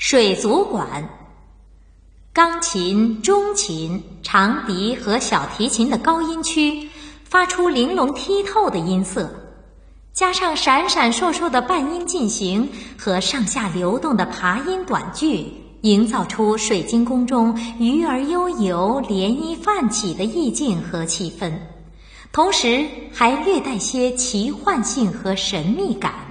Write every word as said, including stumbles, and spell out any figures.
水族馆。钢琴、中琴、长笛和小提琴的高音区发出玲珑剔透的音色，加上闪闪烁烁的半音进行和上下流动的爬音短句，营造出水晶宫中鱼儿悠游、涟漪泛起的意境和气氛，同时还略带些奇幻性和神秘感。